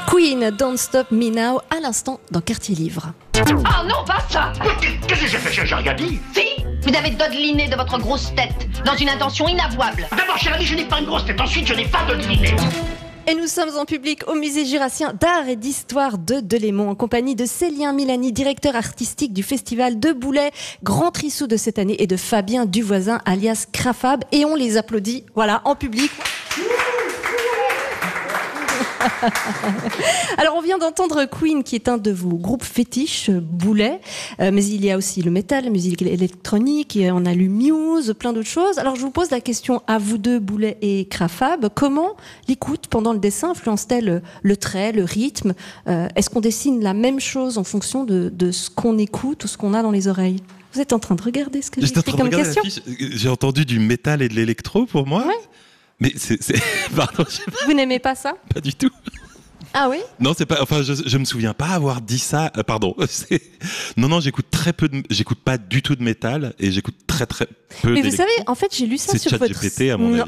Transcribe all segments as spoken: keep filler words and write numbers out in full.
Queen, Don't Stop Me Now, à l'instant dans Quartier Livre. Ah non, pas ça! Qu'est-ce que j'ai fait? J'ai rien dit. Si! Vous avez dodeliné de votre grosse tête, dans une intention inavouable. D'abord, cher ami, je n'ai pas une grosse tête. Ensuite, je n'ai pas dodeliné. Et nous sommes en public au musée jurassien d'art et d'histoire de Delémont, en compagnie de Célien Milani, directeur artistique du festival de Boulay, grand trissou de cette année, et de Fabien Duvoisin, alias Crafab. Et on les applaudit, voilà, en public. Alors on vient d'entendre Queen, qui est un de vos groupes fétiches, Boulay, euh, mais il y a aussi le métal, la musique électronique, et on a lu Muse, plein d'autres choses. Alors je vous pose la question à vous deux, Boulay et Crafab, comment l'écoute pendant le dessin influence-t-elle le, le trait, le rythme? euh, Est-ce qu'on dessine la même chose en fonction de, de ce qu'on écoute ou ce qu'on a dans les oreilles? Vous êtes en train de regarder ce que j'ai écrit comme question? J'ai entendu du métal et de l'électro pour moi. Ouais. Mais c'est, c'est... Pardon, vous n'aimez pas ça? Pas du tout. Ah oui? Non, c'est pas. Enfin, je, je me souviens pas avoir dit ça. Euh, pardon. C'est... Non, non, j'écoute très peu de. J'écoute pas du tout de métal et j'écoute très très peu. Mais d'électro. vous savez, en fait, j'ai lu ça c'est sur Chat votre. G P T à mon non. avis.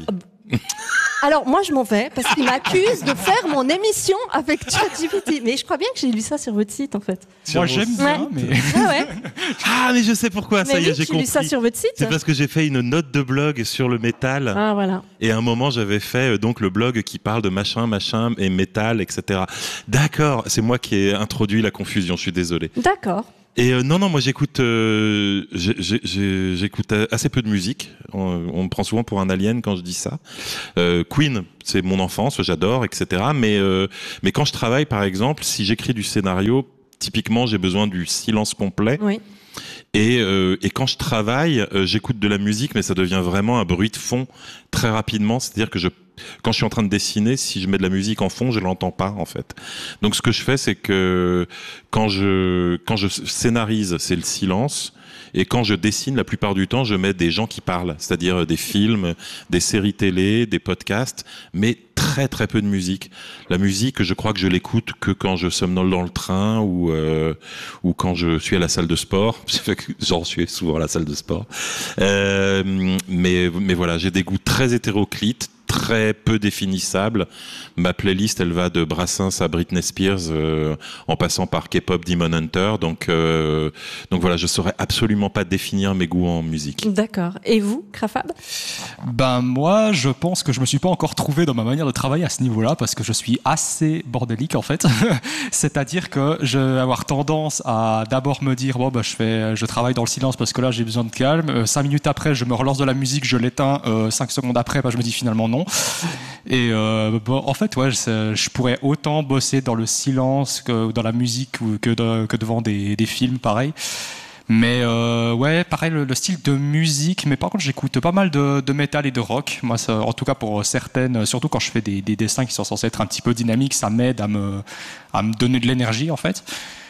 Alors moi je m'en vais parce qu'il m'accuse de faire mon émission avec ChatGPT. Mais je crois bien que j'ai lu ça sur votre site en fait. Moi j'aime bien, ouais. mais... Ah ouais. Ah mais je sais pourquoi, mais ça y oui, est, j'ai j'ai compris. lu ça sur votre site. C'est parce que j'ai fait une note de blog sur le métal. Ah voilà. Et à un moment j'avais fait euh, donc le blog qui parle de machin, machin et métal, et cetera. D'accord, c'est moi qui ai introduit la confusion, je suis désolé. D'accord. Et euh, non, non, moi j'écoute, euh, j'ai, j'ai, j'écoute assez peu de musique. On, on me prend souvent pour un alien quand je dis ça. Euh, Queen, c'est mon enfance, j'adore, et cetera. Mais, euh, mais quand je travaille, par exemple, si j'écris du scénario, typiquement j'ai besoin du silence complet. Oui. Et, euh, et quand je travaille, euh, j'écoute de la musique, mais ça devient vraiment un bruit de fond très rapidement. C'est-à-dire que je, quand je suis en train de dessiner, si je mets de la musique en fond, je l'entends pas en fait. Donc ce que je fais, c'est que quand je quand je scénarise, c'est le silence. Et quand je dessine, la plupart du temps, je mets des gens qui parlent, c'est-à-dire des films, des séries télé, des podcasts, mais très très peu de musique. La musique, je crois que je l'écoute que quand je somnole dans le train ou euh, ou quand je suis à la salle de sport. J'en suis souvent à la salle de sport. Euh, mais mais voilà, j'ai des goûts très hétéroclites, très peu définissable. Ma playlist, elle va de Brassens à Britney Spears, euh, en passant par K-pop Demon Hunter. Donc, euh, donc voilà, je saurais absolument pas définir mes goûts en musique. D'accord. Et vous, Crafab? Ben moi, je pense que je me suis pas encore trouvé dans ma manière de travailler à ce niveau-là parce que je suis assez bordélique en fait. C'est-à-dire que je vais avoir tendance à d'abord me dire bon bah je fais, je travaille dans le silence parce que là j'ai besoin de calme. Euh, cinq minutes après, je me relance de la musique, je l'éteins. Euh, cinq secondes après, bah, je me dis finalement non. Et euh, bon, en fait, ouais, je, je pourrais autant bosser dans le silence que dans la musique ou que, de, que devant des, des films, pareil. Mais euh, ouais, pareil, le, le style de musique. Mais par contre, j'écoute pas mal de, de métal et de rock. Moi, ça, en tout cas pour certaines, surtout quand je fais des, des dessins qui sont censés être un petit peu dynamiques, ça m'aide à me, à me donner de l'énergie, en fait.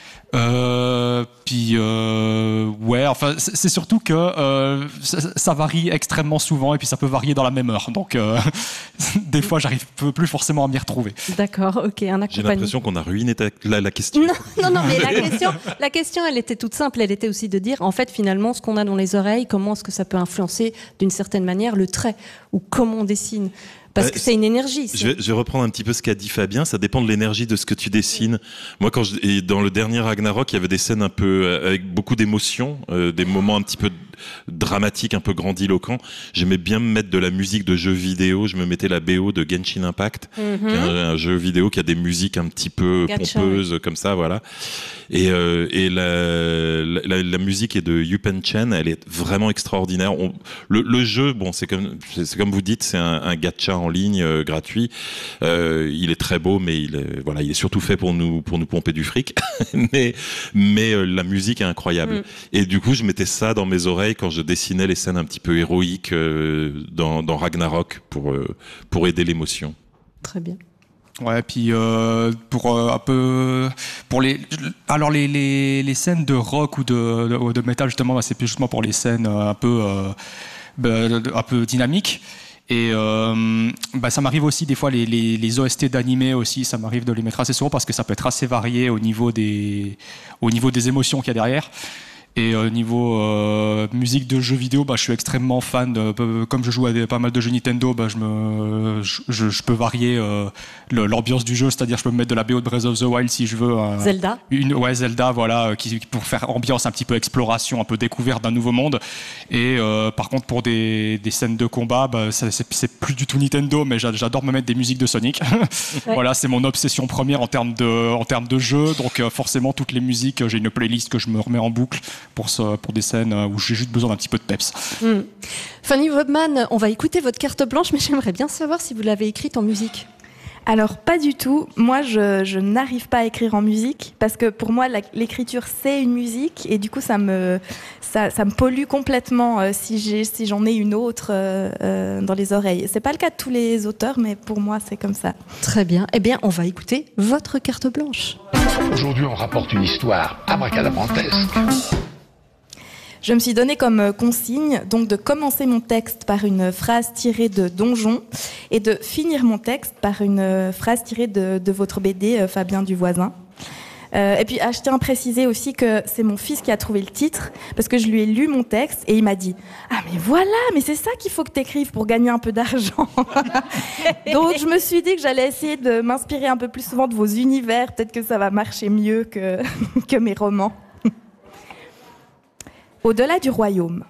Euh, puis euh, ouais, enfin c'est, c'est surtout que euh, ça, ça varie extrêmement souvent et puis ça peut varier dans la même heure. Donc euh, des fois, j'arrive plus forcément à m'y retrouver. D'accord, ok, un accompagnement. J'ai l'impression qu'on a ruiné ta, la, la question. Non, non, non, mais la question, la question, elle était toute simple. Elle était aussi de dire, en fait, finalement, ce qu'on a dans les oreilles, comment est-ce que ça peut influencer d'une certaine manière le trait ou comment on dessine. Parce que c'est une énergie. C'est... Je, vais, je vais reprendre un petit peu ce qu'a dit Fabien. Ça dépend de l'énergie de ce que tu dessines. Moi, quand je, et dans le dernier Ragnarok, il y avait des scènes un peu avec beaucoup d'émotions, euh, des moments un petit peu dramatiques, un peu grandiloquents. J'aimais bien me mettre de la musique de jeux vidéo. Je me mettais la B O de Genshin Impact, mm-hmm. qui est un, un jeu vidéo qui a des musiques un petit peu Gacha, pompeuses, oui. Comme ça, voilà. Et, euh, et la, la, la musique est de Yupen Chen. Elle est vraiment extraordinaire. On, le, le jeu, bon, c'est comme, c'est comme vous dites, c'est un, un gacha en ligne euh, gratuit. Euh, il est très beau, mais il est, voilà, il est surtout fait pour nous pour nous pomper du fric. mais mais euh, la musique est incroyable. Mm. Et du coup, je mettais ça dans mes oreilles quand je dessinais les scènes un petit peu héroïques euh, dans, dans Ragnarok pour euh, pour aider l'émotion. Très bien. Ouais, puis euh, pour euh, un peu pour les alors les, les les scènes de rock ou de de, de métal justement, bah, c'est plus justement pour les scènes un peu euh, bah, un peu dynamiques. Et euh, bah ça m'arrive aussi des fois les, les, les O S T d'animé aussi, ça m'arrive de les mettre assez souvent parce que ça peut être assez varié au niveau des, au niveau des émotions qu'il y a derrière. Et au euh, niveau euh, musique de jeux vidéo, bah, je suis extrêmement fan. De, comme je joue à des, pas mal de jeux Nintendo, bah, je, me, je, je peux varier euh, le, l'ambiance du jeu, c'est-à-dire je peux me mettre de la B O de Breath of the Wild si je veux. Euh, Zelda. Une, ouais, Zelda, voilà, qui, pour faire ambiance un petit peu exploration, un peu découverte d'un nouveau monde. Et euh, par contre, pour des, des scènes de combat, bah, ça, c'est, c'est plus du tout Nintendo, mais j'adore me mettre des musiques de Sonic. Ouais. Voilà, c'est mon obsession première en termes de, en termes de jeu. Donc euh, forcément, toutes les musiques, j'ai une playlist que je me remets en boucle pour, ce, pour des scènes où j'ai juste besoin d'un petit peu de peps. Mmh. Fanny Webman, on va écouter votre carte blanche, mais j'aimerais bien savoir si vous l'avez écrite en musique. Alors, pas du tout. Moi, je, je n'arrive pas à écrire en musique parce que pour moi, la, l'écriture, c'est une musique et du coup, ça me, ça, ça me pollue complètement euh, si, j'ai, si j'en ai une autre euh, euh, dans les oreilles. C'est pas le cas de tous les auteurs, mais pour moi, c'est comme ça. Très bien. Eh bien, on va écouter votre carte blanche. Aujourd'hui, on rapporte une histoire abracadabrantesque. Je me suis donné comme consigne donc de commencer mon texte par une phrase tirée de Donjon et de finir mon texte par une phrase tirée de, de votre B D, Fabien Duvoisin. Euh, et puis, ah, je tiens à préciser aussi que c'est mon fils qui a trouvé le titre parce que je lui ai lu mon texte et il m'a dit « Ah, mais voilà, mais c'est ça qu'il faut que tu écrives pour gagner un peu d'argent. » Donc, je me suis dit que j'allais essayer de m'inspirer un peu plus souvent de vos univers. Peut-être que ça va marcher mieux que, que mes romans. Au-delà du royaume.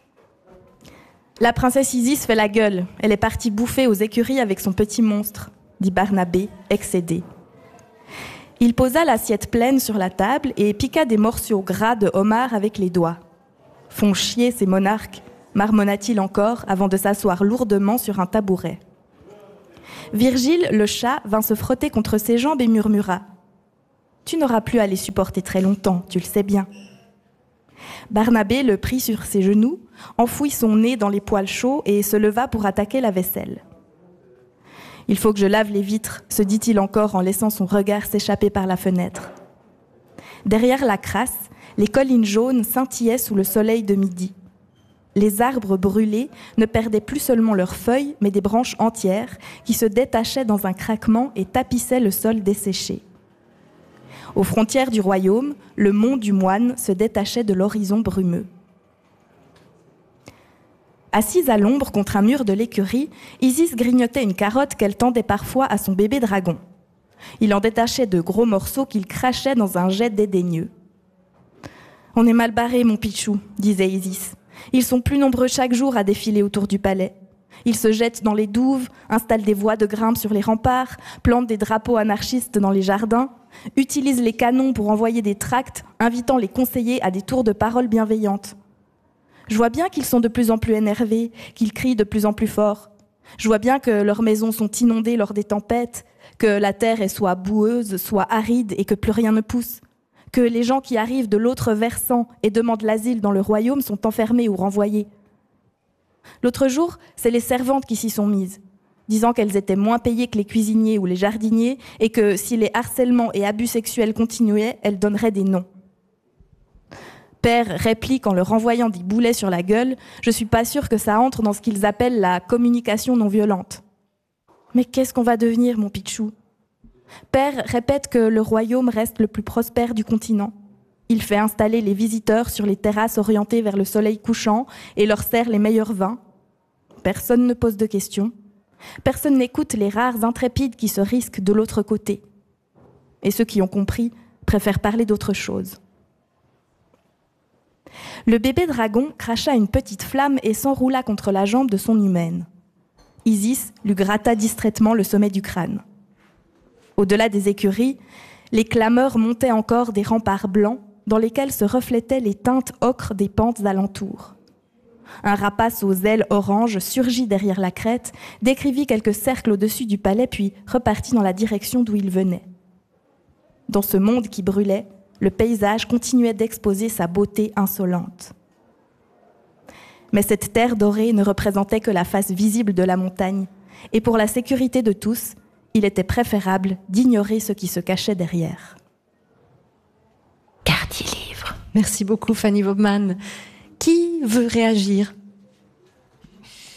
La princesse Isis fait la gueule. Elle est partie bouffer aux écuries avec son petit monstre, dit Barnabé, excédé. Il posa l'assiette pleine sur la table et piqua des morceaux gras de homard avec les doigts. Font chier ces monarques, marmonna-t-il encore avant de s'asseoir lourdement sur un tabouret. Virgile, le chat, vint se frotter contre ses jambes et murmura « Tu n'auras plus à les supporter très longtemps, tu le sais bien. » Barnabé le prit sur ses genoux, enfouit son nez dans les poils chauds et se leva pour attaquer la vaisselle. « Il faut que je lave les vitres », se dit-il encore en laissant son regard s'échapper par la fenêtre. Derrière la crasse, les collines jaunes scintillaient sous le soleil de midi. Les arbres brûlés ne perdaient plus seulement leurs feuilles, mais des branches entières qui se détachaient dans un craquement et tapissaient le sol desséché. Aux frontières du royaume, le mont du Moine se détachait de l'horizon brumeux. Assise à l'ombre contre un mur de l'écurie, Isis grignotait une carotte qu'elle tendait parfois à son bébé dragon. Il en détachait de gros morceaux qu'il crachait dans un jet dédaigneux. « On est mal barré, mon Pichou, » disait Isis. « Ils sont plus nombreux chaque jour à défiler autour du palais. Ils se jettent dans les douves, installent des voies de grimpe sur les remparts, plantent des drapeaux anarchistes dans les jardins, utilisent les canons pour envoyer des tracts, invitant les conseillers à des tours de parole bienveillantes. Je vois bien qu'ils sont de plus en plus énervés, qu'ils crient de plus en plus fort. Je vois bien que leurs maisons sont inondées lors des tempêtes, que la terre est soit boueuse, soit aride et que plus rien ne pousse, que les gens qui arrivent de l'autre versant et demandent l'asile dans le royaume sont enfermés ou renvoyés. L'autre jour, c'est les servantes qui s'y sont mises, disant qu'elles étaient moins payées que les cuisiniers ou les jardiniers et que si les harcèlements et abus sexuels continuaient, elles donneraient des noms. Père réplique en leur renvoyant des boulets sur la gueule, je suis pas sûre que ça entre dans ce qu'ils appellent la communication non violente. Mais qu'est-ce qu'on va devenir, mon Pichou ? Père répète que le royaume reste le plus prospère du continent. Il fait installer les visiteurs sur les terrasses orientées vers le soleil couchant et leur sert les meilleurs vins. Personne ne pose de questions. Personne n'écoute les rares intrépides qui se risquent de l'autre côté. Et ceux qui ont compris préfèrent parler d'autre chose. Le bébé dragon cracha une petite flamme et s'enroula contre la jambe de son humaine. Isis lui gratta distraitement le sommet du crâne. Au-delà des écuries, les clameurs montaient encore des remparts blancs dans lesquels se reflétaient les teintes ocre des pentes alentours. Un rapace aux ailes oranges surgit derrière la crête, décrivit quelques cercles au-dessus du palais, puis repartit dans la direction d'où il venait. Dans ce monde qui brûlait, le paysage continuait d'exposer sa beauté insolente. Mais cette terre dorée ne représentait que la face visible de la montagne, et pour la sécurité de tous, il était préférable d'ignorer ce qui se cachait derrière. Quartier livre. Merci beaucoup, Fanny Webman. Qui veut réagir ? Quelqu'un ?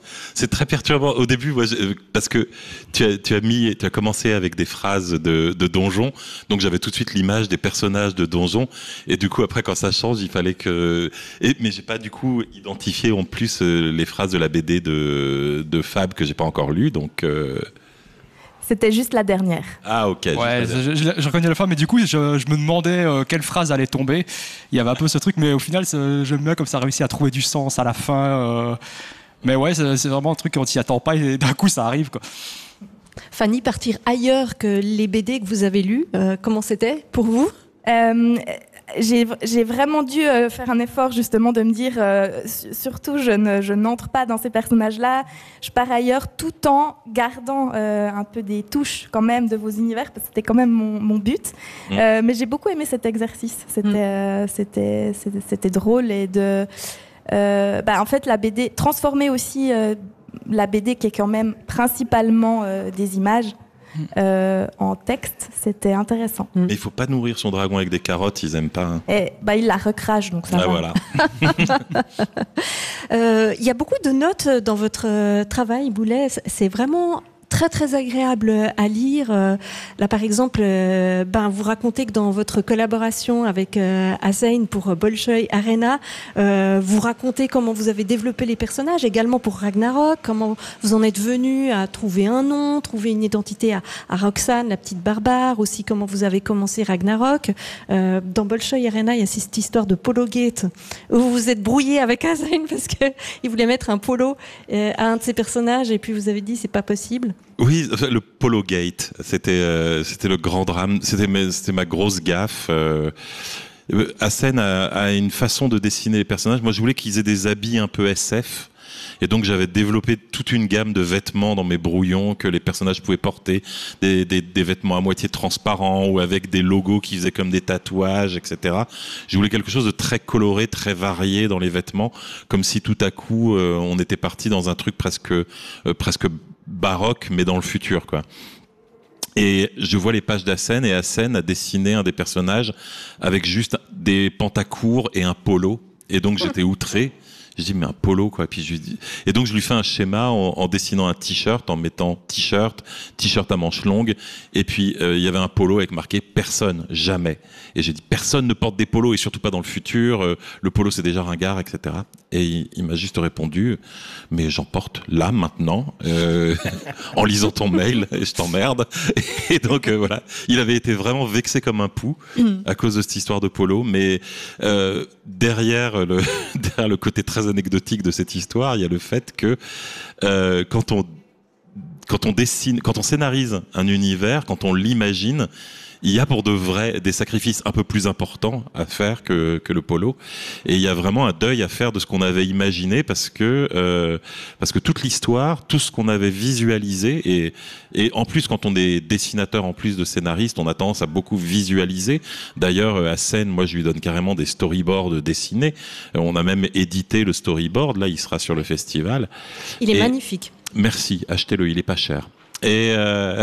C'est très perturbant. Au début, moi, je, parce que tu as, tu as mis, tu as commencé avec des phrases de, de donjon, donc j'avais tout de suite l'image des personnages de donjon, et du coup après quand ça change, il fallait que, et, mais j'ai pas du coup identifié en plus euh, les phrases de la B D de, de Fab que j'ai pas encore lu, donc. Euh... C'était juste la dernière. Ah ok. Ouais, je, je, je reconnais la fin, mais du coup, je, je me demandais euh, quelle phrase allait tomber. Il y avait un peu ce truc, mais au final, j'aime bien comme ça réussi à trouver du sens à la fin. Euh, mais ouais, c'est vraiment un truc quand tu n'y attends pas et d'un coup, ça arrive, quoi. Fanny, partir ailleurs que les B D que vous avez lus, euh, comment c'était pour vous? euh, J'ai vraiment dû euh, faire un effort justement de me dire, euh, surtout je ne je n'entre pas dans ces personnages-là, je pars ailleurs tout en gardant euh, un peu des touches quand même de vos univers, parce que c'était quand même mon, mon but. Mmh. Euh, mais j'ai beaucoup aimé cet exercice, c'était mmh. euh, c'était c'était drôle et de... Euh, bah, en fait la B D, transformer aussi euh, la B D qui est quand même principalement euh, des images, Euh, en texte, c'était intéressant. Mais il faut pas nourrir son dragon avec des carottes, ils aiment pas. Hein. Et bah il la recrache, donc ça ah, va. Voilà. euh, y a beaucoup de notes dans votre travail, Boulet. C'est vraiment très très agréable à lire. Là par exemple, ben vous racontez que dans votre collaboration avec euh, Hassen pour Bolshoi Arena, euh, vous racontez comment vous avez développé les personnages, également pour Ragnarok, comment vous en êtes venu à trouver un nom, trouver une identité à, à Roxane, la petite barbare, aussi comment vous avez commencé Ragnarok. Euh, dans Bolshoi Arena, il y a cette histoire de Polo Gate où vous vous êtes brouillé avec Hassen parce que il voulait mettre un polo euh, à un de ses personnages et puis vous avez dit c'est pas possible. Oui, le Polo Gate, c'était euh, c'était le grand drame, c'était c'était ma grosse gaffe. Euh, Hassen a, a une façon de dessiner les personnages. Moi, je voulais qu'ils aient des habits un peu S F. Et donc j'avais développé toute une gamme de vêtements dans mes brouillons que les personnages pouvaient porter, des, des, des vêtements à moitié transparents ou avec des logos qui faisaient comme des tatouages, et cetera. Je voulais quelque chose de très coloré, très varié dans les vêtements, comme si tout à coup euh, on était parti dans un truc presque euh, presque baroque, mais dans le futur, quoi. Et je vois les pages d'Hassen, et Hassen a dessiné un des personnages avec juste des pantacourts et un polo. Et donc j'étais outré. Je dis mais un polo quoi, puis je lui dis, et donc je lui fais un schéma en, en dessinant un t-shirt, en mettant t-shirt, t-shirt à manches longues, et puis euh, il y avait un polo avec marqué personne, jamais. Et j'ai dit personne ne porte des polos et surtout pas dans le futur. Euh, le polo c'est déjà ringard, et cetera. Et il, il m'a juste répondu mais j'en porte là maintenant euh, en lisant ton mail et je t'emmerde. Et donc euh, voilà, il avait été vraiment vexé comme un pou à cause de cette histoire de polo, mais euh, derrière le derrière le côté très anecdotique de cette histoire, il y a le fait que euh, quand on quand on dessine, quand on scénarise un univers, quand on l'imagine, il y a pour de vrai des sacrifices un peu plus importants à faire que, que le polo, et il y a vraiment un deuil à faire de ce qu'on avait imaginé, parce que euh, parce que toute l'histoire, tout ce qu'on avait visualisé, et et en plus quand on est dessinateur en plus de scénariste, on a tendance à beaucoup visualiser. D'ailleurs à Hassen, moi je lui donne carrément des storyboards dessinés. On a même édité le storyboard, là il sera sur le festival. Il est et magnifique. Merci, achetez-le, il est pas cher. Et euh...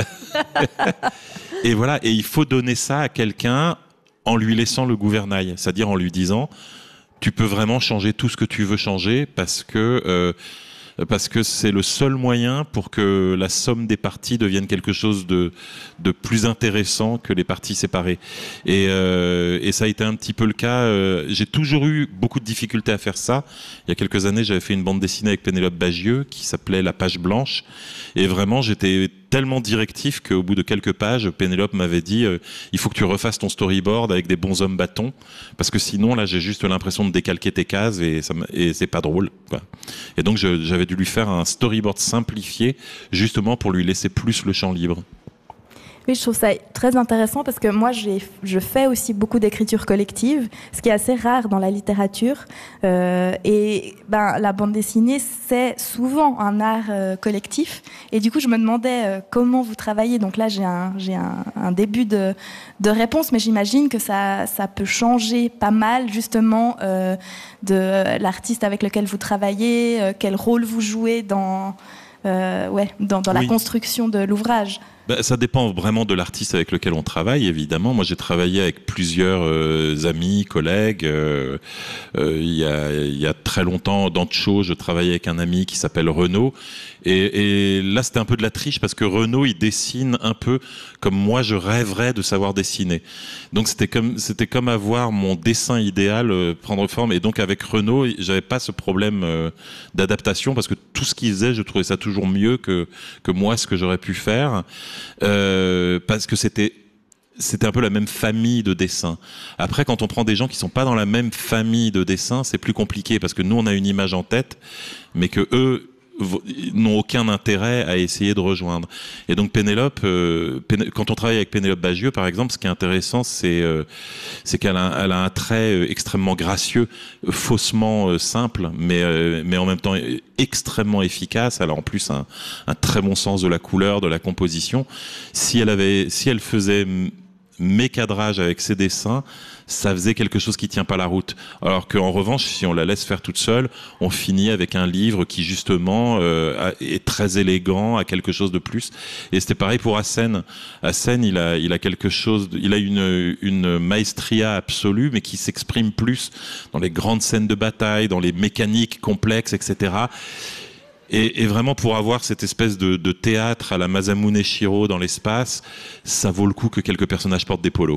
et voilà, et il faut donner ça à quelqu'un en lui laissant le gouvernail, c'est-à-dire en lui disant tu peux vraiment changer tout ce que tu veux changer, parce que euh, parce que c'est le seul moyen pour que la somme des parties devienne quelque chose de de plus intéressant que les parties séparées. Et euh, et ça a été un petit peu le cas. Euh, j'ai toujours eu beaucoup de difficultés à faire ça. Il y a quelques années, j'avais fait une bande dessinée avec Pénélope Bagieux qui s'appelait La Page Blanche, et vraiment j'étais tellement directif qu'au bout de quelques pages, Pénélope m'avait dit euh, il faut que tu refasses ton storyboard avec des bons hommes bâtons, parce que sinon là j'ai juste l'impression de décalquer tes cases et, ça et c'est pas drôle, quoi. Et donc je, j'avais dû lui faire un storyboard simplifié justement pour lui laisser plus le champ libre. Oui, je trouve ça très intéressant parce que moi, j'ai, je fais aussi beaucoup d'écriture collective, ce qui est assez rare dans la littérature. Euh, et ben, la bande dessinée, c'est souvent un art euh, collectif. Et du coup, je me demandais euh, comment vous travaillez. Donc là, j'ai un, j'ai un, un début de, de réponse, mais j'imagine que ça, ça peut changer pas mal, justement, euh, de l'artiste avec lequel vous travaillez, euh, quel rôle vous jouez dans, euh, ouais, dans, dans la oui. construction de l'ouvrage. Ben, ça dépend vraiment de l'artiste avec lequel on travaille, évidemment. Moi, j'ai travaillé avec plusieurs euh, amis, collègues. Euh, euh, il y a, il y a très longtemps, dans Tcho, je travaillais avec un ami qui s'appelle Renaud. Et, et là, c'était un peu de la triche parce que Renaud, il dessine un peu comme moi, je rêverais de savoir dessiner. Donc, c'était comme, c'était comme avoir mon dessin idéal euh, prendre forme. Et donc, avec Renaud, j'avais pas ce problème euh, d'adaptation parce que tout ce qu'il faisait, je trouvais ça toujours mieux que, que moi, ce que j'aurais pu faire. Euh, parce que c'était c'était un peu la même famille de dessin. Après, quand on prend des gens qui sont pas dans la même famille de dessin, c'est plus compliqué parce que nous, on a une image en tête, mais que eux n'ont aucun intérêt à essayer de rejoindre. Et donc Pénélope, euh, Péné- quand on travaille avec Pénélope Bagieux, par exemple, ce qui est intéressant, c'est euh, c'est qu'elle a, elle a un trait euh, extrêmement gracieux, euh, faussement euh, simple, mais euh, mais en même temps euh, extrêmement efficace. Elle a en plus un, un très bon sens de la couleur, de la composition. Si elle avait, si elle faisait m- mes cadrages avec ses dessins, ça faisait quelque chose qui tient pas la route. Alors qu'en revanche, si on la laisse faire toute seule, on finit avec un livre qui justement euh, est très élégant, a quelque chose de plus. Et c'était pareil pour Hassen. Hassen, il a, il a quelque chose, de, il a une, une maestria absolue, mais qui s'exprime plus dans les grandes scènes de bataille, dans les mécaniques complexes, et cetera. Et, et vraiment, pour avoir cette espèce de, de théâtre à la Masamune Shirow dans l'espace, ça vaut le coup que quelques personnages portent des polos.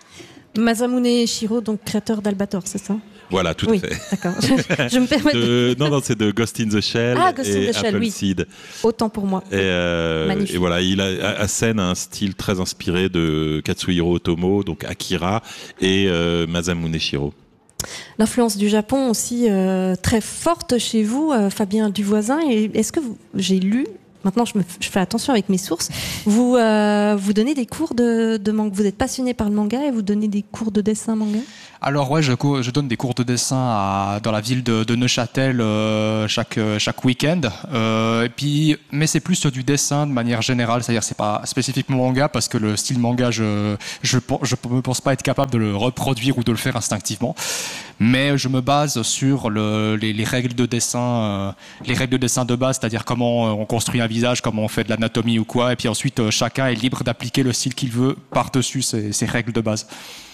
Masamune Shirow, donc créateur d'Albator, c'est ça? Voilà, tout oui, à fait. D'accord. Je, je me permets de... de... Non, non, c'est de Ghost in the Shell ah, Ghost et in the Shell, oui. Appleseed. Autant pour moi. Et, euh, Magnifique. Et voilà, il a, Hassen a un style très inspiré de Katsuhiro Otomo, donc Akira, et euh, Masamune Shirow. L'influence du Japon aussi euh, très forte chez vous, euh, Fabien Duvoisin. Et est-ce que vous, j'ai lu, maintenant je, me, je fais attention avec mes sources, vous, euh, vous donnez des cours de, de manga, vous êtes passionné par le manga et vous donnez des cours de dessin manga? Alors ouais, je, je donne des cours de dessin à, dans la ville de, de Neuchâtel euh, chaque, chaque week-end. Euh, et puis, mais c'est plus du dessin de manière générale, c'est-à-dire c'est pas spécifiquement manga parce que le style manga, je je je me pense pas être capable de le reproduire ou de le faire instinctivement. Mais je me base sur le, les, les règles de dessin, euh, les règles de dessin de base, c'est-à-dire comment on construit un visage, comment on fait de l'anatomie ou quoi. Et puis ensuite, euh, chacun est libre d'appliquer le style qu'il veut par-dessus ces, ces règles de base.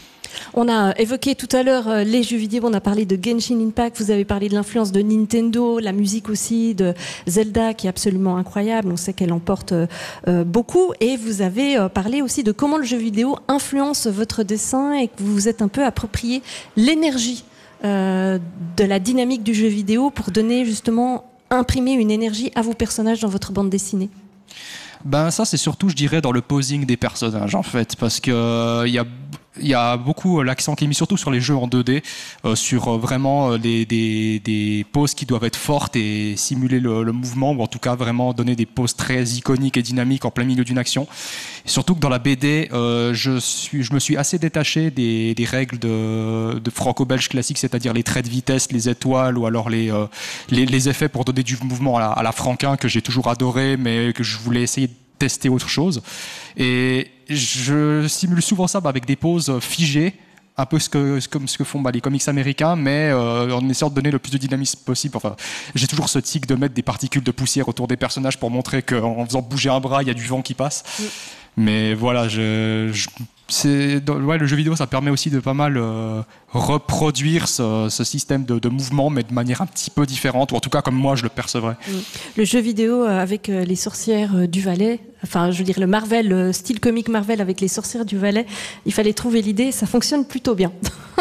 On a évoqué tout à l'heure euh, les jeux vidéo, on a parlé de Genshin Impact, vous avez parlé de l'influence de Nintendo, la musique aussi, de Zelda qui est absolument incroyable, on sait qu'elle emporte euh, beaucoup, et vous avez euh, parlé aussi de comment le jeu vidéo influence votre dessin et que vous vous êtes un peu approprié l'énergie euh, de la dynamique du jeu vidéo pour donner justement, imprimer une énergie à vos personnages dans votre bande dessinée. Ben ça c'est surtout, je dirais, dans le posing des personnages en fait, parce que il euh, y a il y a beaucoup l'accent qui est mis surtout sur les jeux en deux D, euh, sur euh, vraiment des, des, des poses qui doivent être fortes et simuler le, le mouvement, ou en tout cas vraiment donner des poses très iconiques et dynamiques en plein milieu d'une action. Et surtout que dans la B D, euh, je, suis, je me suis assez détaché des, des règles de, de franco-belge classique, c'est-à-dire les traits de vitesse, les étoiles, ou alors les, euh, les, les effets pour donner du mouvement à la, à la Franquin, que j'ai toujours adoré, mais que je voulais essayer de tester autre chose. Et je simule souvent ça bah, avec des poses figées, un peu ce que, comme ce que font bah, les comics américains, mais euh, en essayant de donner le plus de dynamisme possible. Enfin, j'ai toujours ce tic de mettre des particules de poussière autour des personnages pour montrer qu'en faisant bouger un bras, il y a du vent qui passe. Oui. Mais voilà, je, je, c'est, ouais, le jeu vidéo, ça permet aussi de pas mal euh, reproduire ce, ce système de, de mouvement, mais de manière un petit peu différente, ou en tout cas comme moi je le percevrais. Le jeu vidéo avec les sorcières du Valais, enfin je veux dire le Marvel, le style comique Marvel avec les sorcières du Valais, il fallait trouver l'idée, ça fonctionne plutôt bien.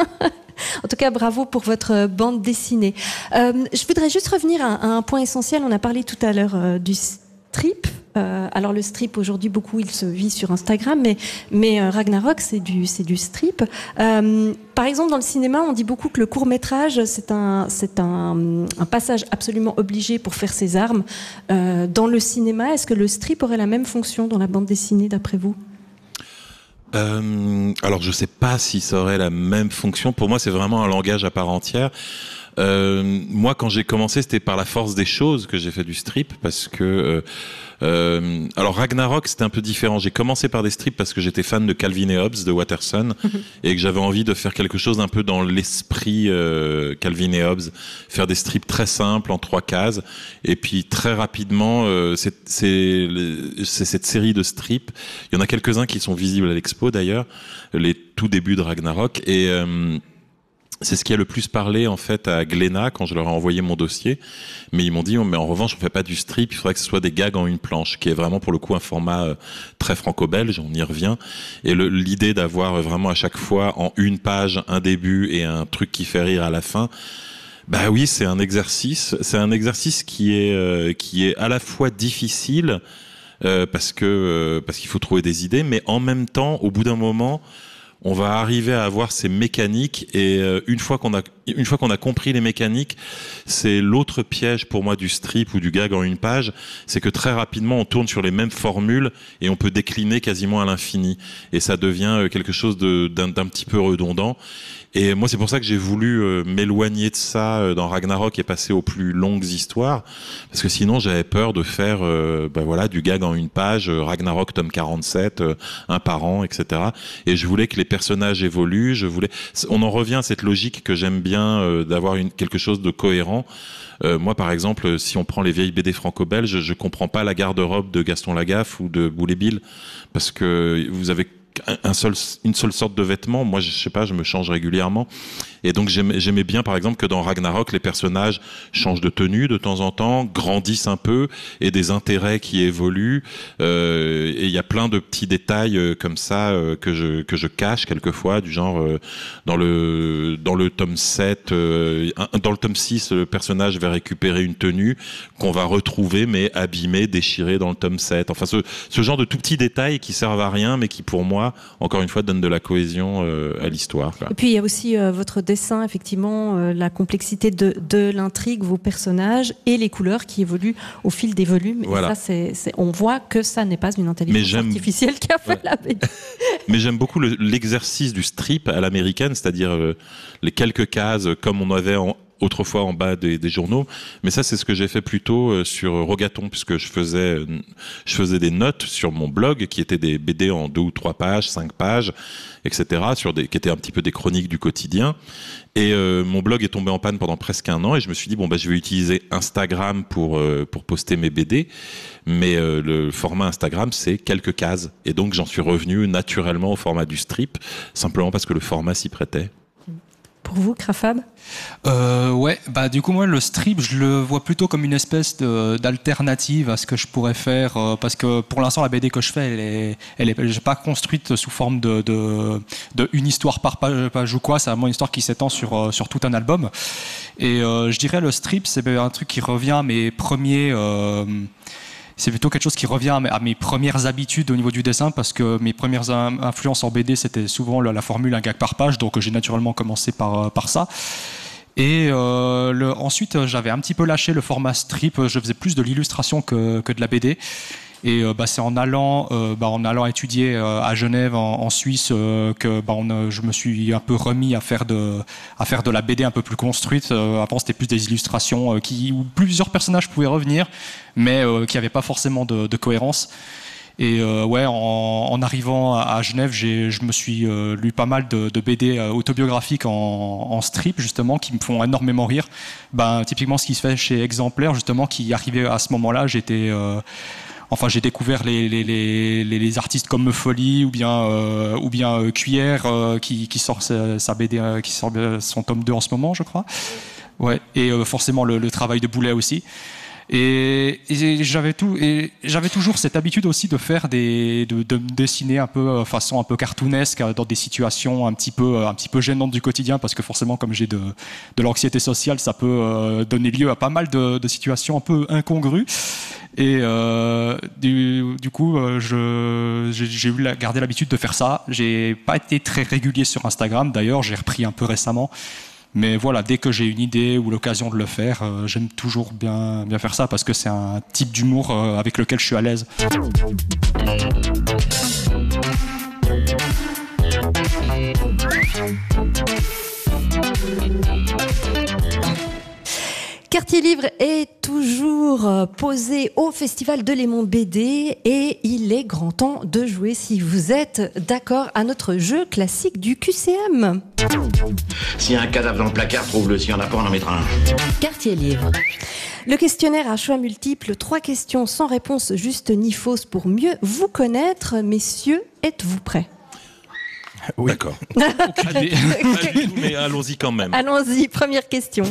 En tout cas, bravo pour votre bande dessinée. Euh, je voudrais juste revenir à, à un point essentiel, on a parlé tout à l'heure euh, du strip. Euh, alors le strip aujourd'hui beaucoup il se vit sur Instagram, mais mais euh, Ragnarok c'est du c'est du strip. Euh, par exemple dans le cinéma on dit beaucoup que le court métrage c'est un c'est un, un passage absolument obligé pour faire ses armes. Euh, dans le cinéma, est-ce que le strip aurait la même fonction dans la bande dessinée d'après vous? Euh, alors je sais pas si ça aurait la même fonction. Pour moi c'est vraiment un langage à part entière. Euh, moi, quand j'ai commencé, c'était par la force des choses que j'ai fait du strip, parce que euh, euh, alors Ragnarok, c'était un peu différent. J'ai commencé par des strips parce que j'étais fan de Calvin et Hobbes de Watterson et que j'avais envie de faire quelque chose un peu dans l'esprit euh, Calvin et Hobbes, faire des strips très simples en trois cases. Et puis très rapidement, euh, c'est, c'est, c'est cette série de strips. Il y en a quelques-uns qui sont visibles à l'expo d'ailleurs, les tout débuts de Ragnarok, et euh, c'est ce qui a le plus parlé en fait à Glénat quand je leur ai envoyé mon dossier. Mais ils m'ont dit, mais en revanche, on fait pas du strip, il faudrait que ce soit des gags en une planche, qui est vraiment pour le coup un format euh, très franco-belge, on y revient. Et le, l'idée d'avoir vraiment à chaque fois en une page un début et un truc qui fait rire à la fin, bah oui, c'est un exercice. C'est un exercice qui est euh, qui est à la fois difficile euh, parce que euh, parce qu'il faut trouver des idées, mais en même temps, au bout d'un moment, on va arriver à avoir ces mécaniques, et euh, une fois qu'on a une fois qu'on a compris les mécaniques, c'est l'autre piège pour moi du strip ou du gag en une page, c'est que très rapidement on tourne sur les mêmes formules et on peut décliner quasiment à l'infini, et ça devient quelque chose de d'un, d'un petit peu redondant. Et moi, c'est pour ça que j'ai voulu euh, m'éloigner de ça euh, dans Ragnarok et passer aux plus longues histoires, parce que sinon j'avais peur de faire euh, bah voilà, du gag en une page, euh, Ragnarok tome quarante-sept, euh, un par an, et cetera. Et je voulais que les personnages évoluent, je voulais... On en revient à cette logique que j'aime bien, euh, d'avoir une, quelque chose de cohérent. Euh, moi, par exemple, si on prend les vieilles B D franco-belges, je comprends pas la garde-robe de Gaston Lagaffe ou de Boule et Bill, parce que vous avez un seul, une seule sorte de vêtements. Moi, je sais pas, je me change régulièrement. Et donc, j'aimais, j'aimais bien, par exemple, que dans Ragnarok, les personnages changent de tenue de temps en temps, grandissent un peu, et des intérêts qui évoluent. Euh, et il y a plein de petits détails euh, comme ça euh, que je que je cache quelquefois, du genre euh, dans le dans le tome sept, euh, dans le tome six, le personnage va récupérer une tenue qu'on va retrouver mais abîmée, déchirée dans le tome sept. Enfin, ce ce genre de tout petits détails qui servent à rien, mais qui pour moi, encore une fois, donnent de la cohésion euh, à l'histoire, quoi. Et puis il y a aussi euh, votre dessin, effectivement, euh, la complexité de, de l'intrigue, vos personnages et les couleurs qui évoluent au fil des volumes. Voilà. Et ça, c'est, c'est, on voit que ça n'est pas une intelligence artificielle qui a fait ouais. la B D. Mais j'aime beaucoup le, l'exercice du strip à l'américaine, c'est-à-dire euh, les quelques cases comme on avait en autrefois en bas des, des journaux, mais ça c'est ce que j'ai fait plutôt euh, sur Rogaton, puisque je faisais euh, je faisais des notes sur mon blog qui étaient des B D en deux ou trois pages, cinq pages, et cetera, sur des qui étaient un petit peu des chroniques du quotidien. Et euh, mon blog est tombé en panne pendant presque un an, et je me suis dit bon bah je vais utiliser Instagram pour euh, pour poster mes B D, mais euh, le format Instagram c'est quelques cases, et donc j'en suis revenu naturellement au format du strip, simplement parce que le format s'y prêtait. Pour vous, Crafab ? Euh, ouais, bah du coup moi le strip je le vois plutôt comme une espèce de, d'alternative à ce que je pourrais faire, euh, parce que pour l'instant la B D que je fais elle est, elle est, elle est pas construite sous forme de, de, de une histoire par page ou quoi, c'est vraiment une histoire qui s'étend sur, sur tout un album. Et euh, je dirais le strip c'est un truc qui revient à mes premiers... Euh, c'est plutôt quelque chose qui revient à mes premières habitudes au niveau du dessin, parce que mes premières influences en B D, c'était souvent la formule un gag par page, donc j'ai naturellement commencé par, par ça. Et euh, le, ensuite, j'avais un petit peu lâché le format strip, je faisais plus de l'illustration que, que de la B D. Et euh, bah, c'est en allant, euh, bah, en allant étudier euh, à Genève, en, en Suisse, euh, que bah, on, je me suis un peu remis à faire de, à faire de la B D un peu plus construite. Euh, avant, c'était plus des illustrations euh, qui, où plusieurs personnages pouvaient revenir, mais euh, qui n'avaient pas forcément de, de cohérence. Et euh, ouais, en, en arrivant à Genève, j'ai, je me suis euh, lu pas mal de, de B D euh, autobiographiques en, en strip, justement, qui me font énormément rire. Ben, typiquement, ce qui se fait chez Exemplaire, justement, qui arrivait à ce moment-là, j'étais... Euh, Enfin, j'ai découvert les, les, les, les artistes comme Meufoli ou bien, euh, ou bien euh, Cuillère euh, qui, qui sort sa, sa B D, euh, qui sort son tome deux en ce moment, je crois. Ouais. Et euh, forcément le, le travail de Boulet aussi. Et, et j'avais tout, et j'avais toujours cette habitude aussi de faire des, de, de me dessiner un peu façon un peu cartoonesque dans des situations un petit peu, un petit peu gênantes du quotidien, parce que forcément, comme j'ai de, de l'anxiété sociale, ça peut euh, donner lieu à pas mal de, de situations un peu incongrues. Et euh, du, du coup, euh, je, j'ai, j'ai eu la, gardé l'habitude de faire ça. J'ai pas été très régulier sur Instagram. D'ailleurs, j'ai repris un peu récemment. Mais voilà, dès que j'ai une idée ou l'occasion de le faire, euh, j'aime toujours bien, bien faire ça, parce que c'est un type d'humour euh, avec lequel je suis à l'aise. Quartier Livre est toujours posé au Festival de Léman B D et il est grand temps de jouer, si vous êtes d'accord, à notre jeu classique du Q C M. S'il y a un cadavre dans le placard, trouve-le. S'il n'y en a pas, on en mettra un. Quartier Livre. Le questionnaire à choix multiples, trois questions sans réponse juste ni fausse pour mieux vous connaître. Messieurs, êtes-vous prêts ? Oui. D'accord. Aucune idée. Pas du tout, mais allons-y quand même. Allons-y, première question.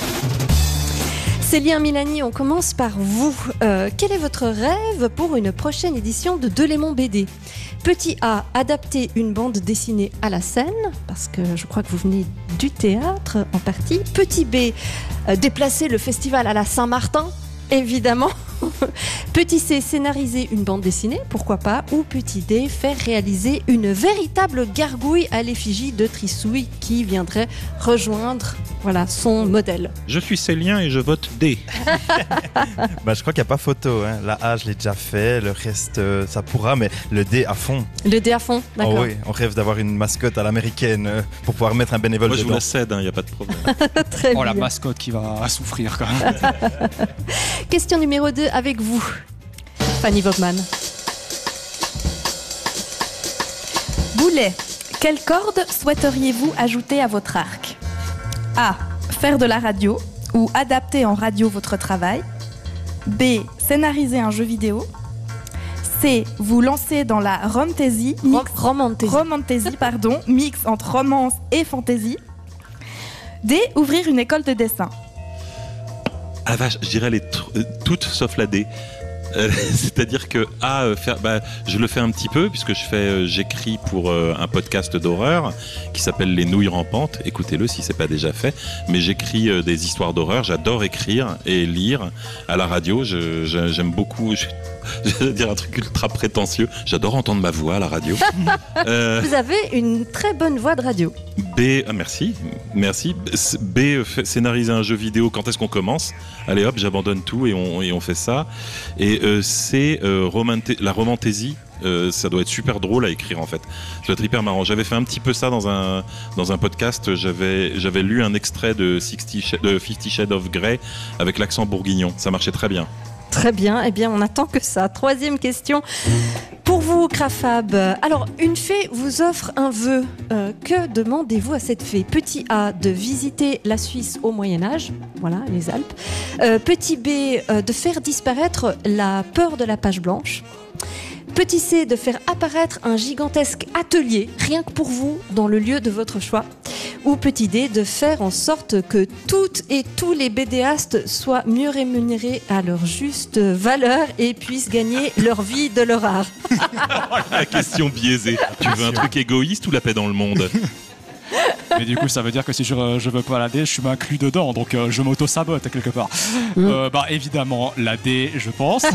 Célia Milani, on commence par vous. Euh, quel est votre rêve pour une prochaine édition de Delémont B D ? Petit A, adapter une bande dessinée à la scène, parce que je crois que vous venez du théâtre en partie. Petit B, euh, déplacer le festival à la Saint-Martin, évidemment. Petit C, scénariser une bande dessinée, pourquoi pas. Ou petit D, faire réaliser une véritable gargouille à l'effigie de Trissouille qui viendrait rejoindre voilà, son modèle. Je suis Célien et je vote D. Bah, je crois qu'il n'y a pas photo. Hein. La A, je l'ai déjà fait. Le reste, euh, ça pourra, mais le D à fond. Le D à fond, d'accord. Oh oui, on rêve d'avoir une mascotte à l'américaine euh, pour pouvoir mettre un bénévole Moi, je dedans. vous la cède, il hein, n'y a pas de problème. Très Oh, bien. la mascotte qui va souffrir quand même. Question numéro deux avec vous, Fanny Wobman. Boulet, quelle corde souhaiteriez-vous ajouter à votre arc ? A. Faire de la radio ou adapter en radio votre travail. B. Scénariser un jeu vidéo. C. Vous lancer dans la romantaisie, mix, Romantasy. romantaisie, pardon, mix entre romance et fantasy. D. Ouvrir une école de dessin. Ah vache, je dirais les tr- euh, toutes sauf la D. Euh, c'est-à-dire que A, euh, faire, bah, je le fais un petit peu puisque je fais, euh, j'écris pour euh, un podcast d'horreur qui s'appelle Les Nouilles Rampantes. Écoutez-le si c'est pas déjà fait. Mais j'écris euh, des histoires d'horreur. J'adore écrire et lire à la radio. Je, je, j'aime beaucoup. Je, je vais dire un truc ultra prétentieux. J'adore entendre ma voix à la radio. euh, Vous avez une très bonne voix de radio. B, ah merci, merci. B, euh, fait- scénariser un jeu vidéo. Quand est-ce qu'on commence ? Allez hop, j'abandonne tout et on, et on fait ça. Et euh, C, euh, romanté- la romantaisie. Euh, ça doit être super drôle à écrire en fait. Ça doit être hyper marrant. J'avais fait un petit peu ça dans un dans un podcast. J'avais j'avais lu un extrait de, sixty Sh- de Fifty Shades of Grey avec l'accent bourguignon. Ça marchait très bien. Très bien, eh bien on attend que ça. Troisième question pour vous, Crafab. Alors, une fée vous offre un vœu. Euh, que demandez-vous à cette fée ? Petit A, de visiter la Suisse au Moyen-Âge, voilà, les Alpes. Euh, petit B, euh, de faire disparaître la peur de la page blanche. Petit C, de faire apparaître un gigantesque atelier, rien que pour vous, dans le lieu de votre choix. Ou petit D, de faire en sorte que toutes et tous les bédéastes soient mieux rémunérés à leur juste valeur et puissent gagner leur vie de leur art. La question biaisée. Tu veux un truc égoïste ou la paix dans le monde ? Mais du coup, ça veut dire que si je, je veux pas la D, je suis inclus dedans, donc euh, je m'auto-sabote quelque part. Euh, bah évidemment, la D, je pense.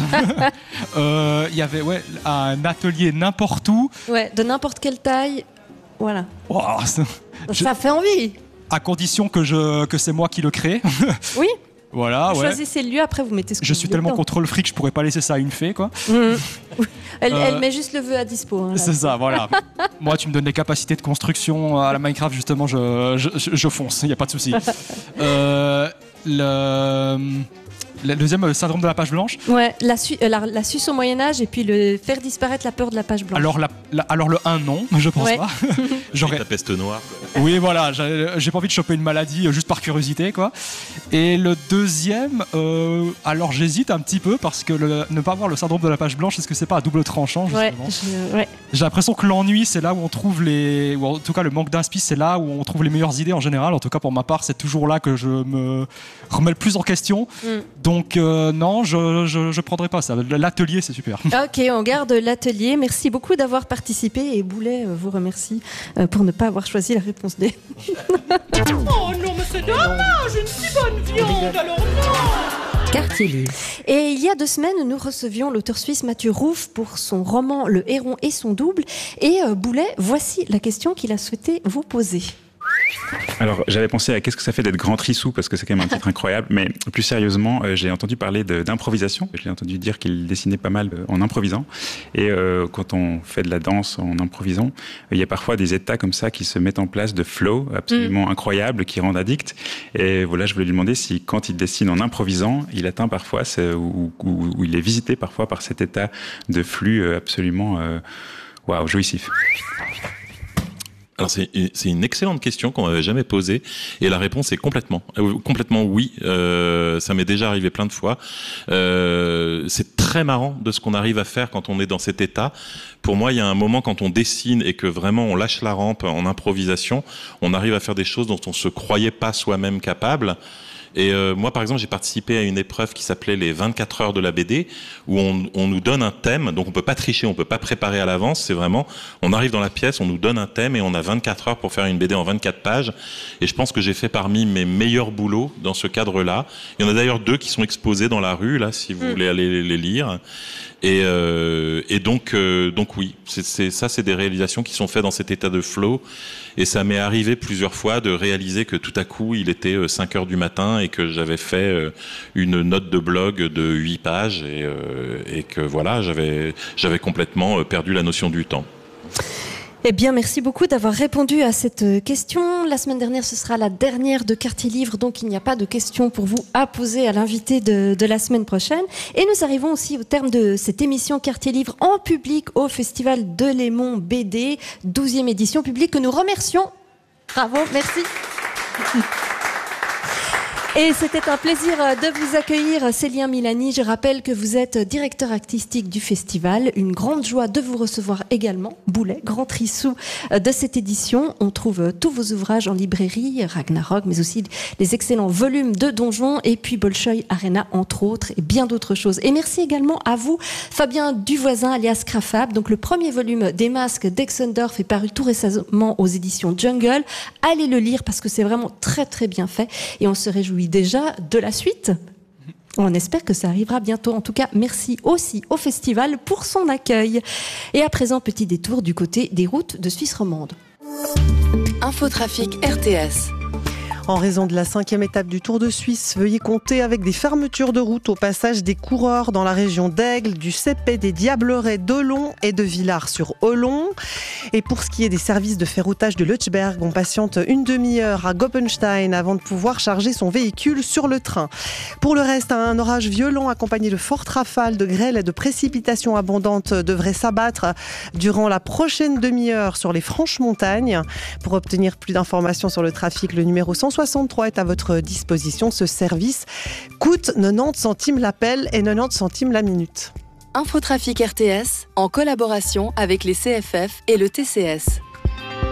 Euh, Il y avait ouais, un atelier n'importe où. Ouais, de n'importe quelle taille, voilà. Oh, c'est- Je- Ça fait envie. à condition que, je, que c'est moi qui le crée. Oui, Voilà, vous ouais. choisissez le lieu, après vous mettez ce que Je vous suis voulez tellement dedans. contrôle fric, je pourrais pas laisser ça à une fée, quoi. Mhm. Elle, Euh, elle met juste le vœu à dispo. hein, là. C'est ça, voilà. Moi, tu me donnes les capacités de construction à la Minecraft, justement, je, je, je- je fonce, il n'y a pas de souci. Euh, le, le deuxième, le syndrome de la page blanche. Ouais, la, Su- euh, la, la Suisse au Moyen-Âge et puis le faire disparaître la peur de la page blanche. Alors, la, la- alors le un, non, je pense Ouais. pas. Et J'aurais, ta peste noire. oui, voilà, j'ai, j'ai pas envie de choper une maladie euh, juste par curiosité, quoi. Et le deuxième, euh, alors j'hésite un petit peu parce que le- ne pas avoir le syndrome de la page blanche, est-ce que c'est pas à double tranchant, Ouais, justement je- ouais. J'ai l'impression que l'ennui, c'est là où on trouve les. Ou en tout cas, le manque d'inspi, c'est là où on trouve les meilleures idées en général. En tout cas, pour ma part, c'est toujours là que je me remets le plus en question. Mm. Donc, euh, non, je, je, je prendrai pas ça. L'atelier, c'est super. Ok, on garde l'atelier. Merci beaucoup d'avoir participé et Boulet euh, vous remercie euh, pour ne pas avoir choisi la réponse D. Quartier Livre. Et il y a deux semaines, nous recevions l'auteur suisse Mathieu Rouff pour son roman Le Héron et son double. Et euh, Boulet, voici la question qu'il a souhaité vous poser. Alors, j'avais pensé à qu'est-ce que ça fait d'être Grand Trissou, parce que c'est quand même un titre incroyable, mais plus sérieusement, euh, j'ai entendu parler de, d'improvisation. J'ai entendu dire qu'il dessinait pas mal euh, en improvisant. Et euh, quand on fait de la danse en improvisant, euh, il y a parfois des états comme ça qui se mettent en place de flow absolument mmh. incroyables, qui rendent addict. Et voilà, je voulais lui demander si, quand il dessine en improvisant, il atteint parfois, ce, ou, ou, ou il est visité parfois par cet état de flux absolument euh, waouh, jouissif. Alors c'est, c'est une excellente question qu'on m'avait jamais posée et la réponse est complètement, euh, complètement oui. Euh, ça m'est déjà arrivé plein de fois. Euh, c'est très marrant de ce qu'on arrive à faire quand on est dans cet état. Pour moi, il y a un moment quand on dessine et que vraiment on lâche la rampe en improvisation, on arrive à faire des choses dont on se croyait pas soi-même capable. Et euh, moi, par exemple, j'ai participé à une épreuve qui s'appelait les vingt-quatre heures de la B D, où on, on nous donne un thème, donc on peut pas tricher, on peut pas préparer à l'avance, c'est vraiment, on arrive dans la pièce, on nous donne un thème et on a vingt-quatre heures pour faire une B D en vingt-quatre pages. Et je pense que j'ai fait parmi mes meilleurs boulots dans ce cadre-là. Il y en a d'ailleurs deux qui sont exposés dans la rue, là, si vous mmh. voulez aller les lire. Et, euh, et donc, euh, donc oui, c'est, c'est, ça, c'est des réalisations qui sont faites dans cet état de flow. Et ça m'est arrivé plusieurs fois de réaliser que tout à coup, il était cinq heures du matin et que j'avais fait une note de blog de huit pages et, euh, et que voilà, j'avais, j'avais complètement perdu la notion du temps. Eh bien, merci beaucoup d'avoir répondu à cette question. La semaine dernière, ce sera la dernière de Quartier Livre, donc il n'y a pas de questions pour vous à poser à l'invité de, de la semaine prochaine. Et nous arrivons aussi au terme de cette émission Quartier Livre en public au Festival de Lémont B D, douzième édition publique que nous remercions. Bravo, merci. Et c'était un plaisir de vous accueillir, Célien Milani. Je rappelle que vous êtes directeur artistique du festival. Une grande joie de vous recevoir également. Boulet, Grand Trissou de cette édition. On trouve tous vos ouvrages en librairie, Ragnarok, mais aussi les excellents volumes de Donjons et puis Bolshoi Arena, entre autres, et bien d'autres choses. Et merci également à vous, Fabien Duvoisin, alias Crafab. Donc le premier volume des masques d'Exendorf est paru tout récemment aux éditions Jungle. Allez le lire parce que c'est vraiment très très bien fait et on se réjouit déjà de la suite. On espère que ça arrivera bientôt. En tout cas, merci aussi au festival pour son accueil. Et à présent, petit détour du côté des routes de Suisse romande. Infotrafic R T S. En raison de la cinquième étape du Tour de Suisse, veuillez compter avec des fermetures de route au passage des coureurs dans la région d'Aigle, du Cépé, des Diablerets, d'Olon et de Villars-sur-Olon. Et pour ce qui est des services de ferroutage de Lötschberg, on patiente une demi-heure à Goppenstein avant de pouvoir charger son véhicule sur le train. Pour le reste, un orage violent accompagné de fortes rafales, de grêle et de précipitations abondantes devrait s'abattre durant la prochaine demi-heure sur les Franches-Montagnes. Pour obtenir plus d'informations sur le trafic, le numéro cent soixante-trois est à votre disposition. Ce service coûte quatre-vingt-dix centimes l'appel et quatre-vingt-dix centimes la minute. Infotrafic R T S en collaboration avec les C F F et le T C S.